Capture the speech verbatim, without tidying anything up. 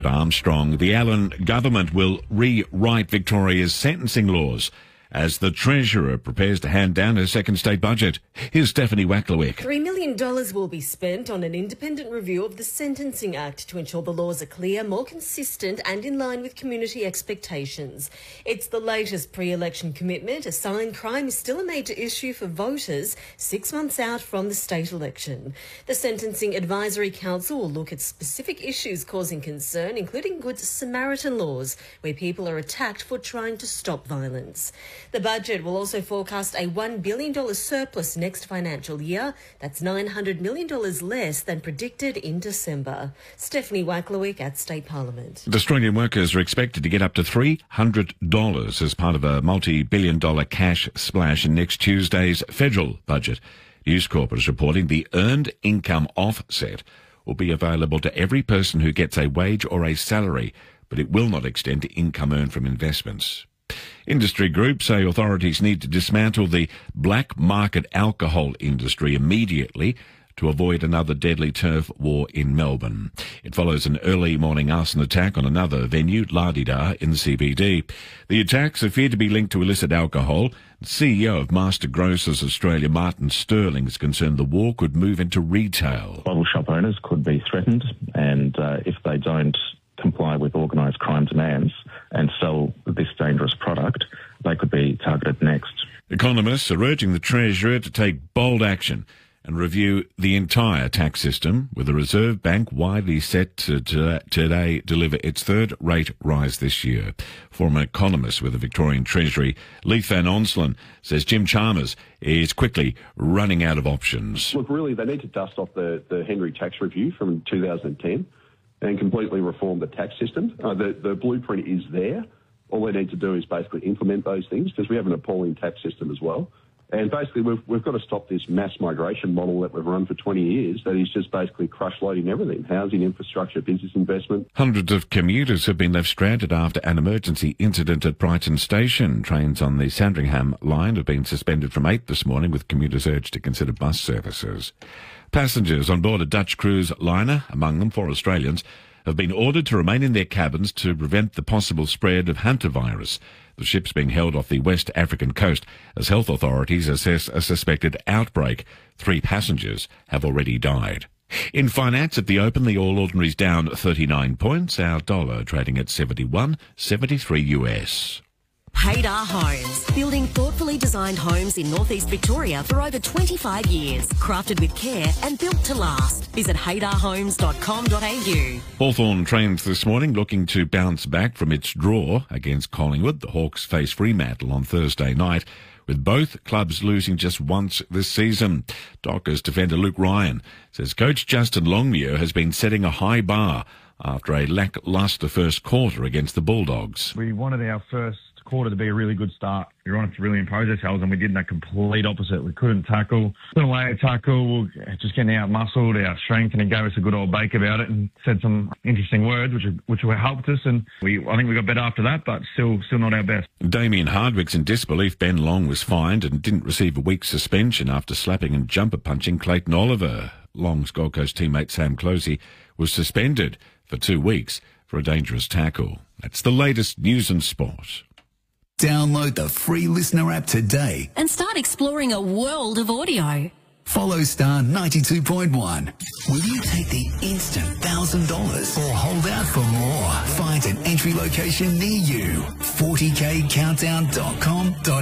Armstrong, the Allen government will rewrite Victoria's sentencing laws as the Treasurer prepares to hand down her second state budget. Here's Stephanie Wacklewick. Three million dollars will be spent on an independent review of the Sentencing Act to ensure the laws are clear, more consistent and in line with community expectations. It's the latest pre-election commitment. A signed crime is still a major issue for voters six months out from the state election. The Sentencing Advisory Council will look at specific issues causing concern, including Good Samaritan laws, where people are attacked for trying to stop violence. The budget will also forecast a one billion dollars surplus next financial year. That's nine hundred million dollars less than predicted in December. Stephanie Wacklewick at State Parliament. Australian workers are expected to get up to three hundred dollars as part of a multi-billion dollar cash splash in next Tuesday's federal budget. News Corp is reporting the earned income offset will be available to every person who gets a wage or a salary, but it will not extend to income earned from investments. Industry groups say authorities need to dismantle the black market alcohol industry immediately to avoid another deadly turf war in Melbourne. It follows an early morning arson attack on another venue, La Di Da, in the C B D. The attacks are feared to be linked to illicit alcohol. C E O of Master Grocers Australia, Martin Sterling, is concerned the war could move into retail. Bottle shop owners could be threatened, and uh, if they don't comply with organised crime demands and sell this dangerous product, they could be targeted next. Economists are urging the Treasurer to take bold action and review the entire tax system, with the Reserve Bank widely set to today deliver its third rate rise this year. Former economist with the Victorian Treasury, Leith Van Onselen, says Jim Chalmers is quickly running out of options. Look, really, they need to dust off the, the Henry tax review from two thousand ten and completely reform the tax system. Uh, the, the blueprint is there. All they need to do is basically implement those things, because we have an appalling tax system as well. And basically, we've, we've got to stop this mass migration model that we've run for twenty years that is just basically crush-loading everything: housing, infrastructure, business investment. Hundreds of commuters have been left stranded after an emergency incident at Brighton Station. Trains on the Sandringham line have been suspended from eight this morning, with commuters urged to consider bus services. Passengers on board a Dutch cruise liner, among them four Australians, have been ordered to remain in their cabins to prevent the possible spread of hantavirus. The ship's being held off the West African coast as health authorities assess a suspected outbreak. Three passengers have already died. In finance, at the Open, the All Ordinaries down thirty-nine points. Our dollar trading at seventy-one seventy-three U S. Haydar Homes, building thoughtfully designed homes in northeast Victoria for over twenty-five years. Crafted with care and built to last. Visit haydar homes dot com dot a u. Hawthorn trains this morning looking to bounce back from its draw against Collingwood. The Hawks face Fremantle on Thursday night, with both clubs losing just once this season. Dockers defender Luke Ryan says coach Justin Longmuir has been setting a high bar after a lacklustre first quarter against the Bulldogs. We wanted our first quarter to be a really good start. We wanted to really impose ourselves, and we did the complete opposite. We couldn't tackle, couldn't lay a tackle, just getting out muscled, our strength, and he gave us a good old bake about it and said some interesting words, which which helped us, and we I think we got better after that, but still still not our best. Damien Hardwick's in disbelief Ben Long was fined and didn't receive a week's suspension after slapping and jumper punching Clayton Oliver. Long's Gold Coast teammate Sam Closey was suspended for two weeks for a dangerous tackle. That's the latest news and sport. Download the free Listener app today And start exploring a world of audio. Follow Star ninety-two point one. Will you take the instant one thousand dollars or hold out for more? Find an entry location near you. forty k countdown dot com dot